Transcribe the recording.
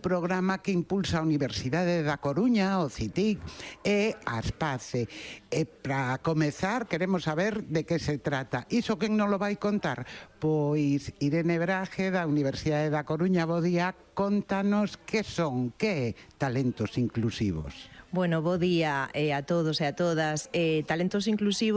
programa que impulsa a Universidade da Coruña, o CITIC, e a Aspace. Para comezar, queremos saber de que se trata. Iso quen non lo vai contar? Pois Irene Braje, da Universidade da Coruña, bo día, contanos que son, que talentos inclusivos. Bueno, bo día a todos e a todas. Talentos inclusivos